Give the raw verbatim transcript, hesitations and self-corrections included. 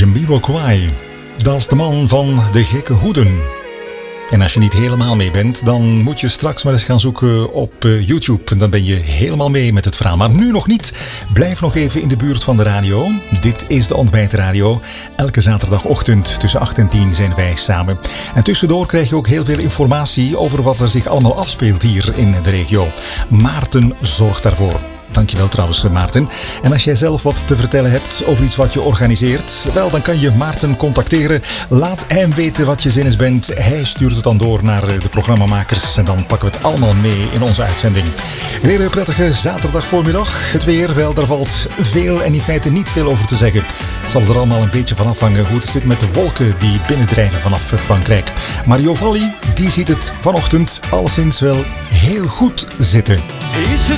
Jamiroquai. Dat is de man van de gekke hoeden. En als je niet helemaal mee bent, dan moet je straks maar eens gaan zoeken op uh, YouTube. En dan ben je helemaal mee met het verhaal. Maar nu nog niet. Blijf nog even in de buurt van de radio. Dit is de Ontbijtradio. Elke zaterdagochtend tussen acht en tien zijn wij samen. En tussendoor krijg je ook heel veel informatie over wat er zich allemaal afspeelt hier in de regio. Maarten zorgt daarvoor. Dankjewel trouwens, Maarten. En als jij zelf wat te vertellen hebt over iets wat je organiseert, wel, dan kan je Maarten contacteren. Laat hem weten wat je zinnes bent. Hij stuurt het dan door naar de programmamakers en dan pakken we het allemaal mee in onze uitzending. Een hele prettige zaterdagvoormiddag. Het weer, wel, daar valt veel en in feite niet veel over te zeggen. Het zal er allemaal een beetje van afhangen hoe het zit met de wolken die binnendrijven vanaf Frankrijk. Maar Jovalli, die ziet het vanochtend alleszins wel heel goed zitten.